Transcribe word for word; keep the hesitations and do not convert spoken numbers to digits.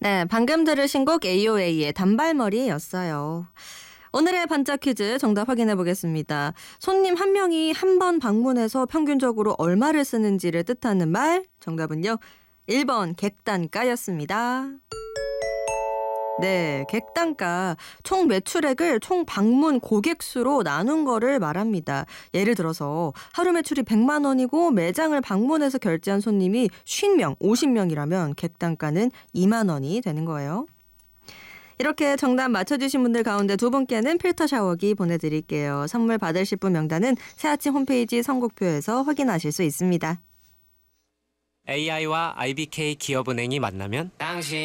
네, 방금 들으신 곡 에이오에이의 단발머리였어요. 오늘의 반짝 퀴즈 정답 확인해 보겠습니다. 손님 한 명이 한 번 방문해서 평균적으로 얼마를 쓰는지를 뜻하는 말, 정답은요. 일 번 객단가였습니다. 네, 객단가, 총 매출액을 총 방문 고객 수로 나눈 거를 말합니다. 예를 들어서 하루 매출이 백만 원이고 매장을 방문해서 결제한 손님이 오십 명, 오십 명이라면 객단가는 이만 원이 되는 거예요. 이렇게 정답 맞춰주신 분들 가운데 두 분께는 필터 샤워기 보내드릴게요. 선물 받으실 분 명단은 새아침 홈페이지 선곡표에서 확인하실 수 있습니다. 에이아이와 아이비케이 기업은행이 만나면 당신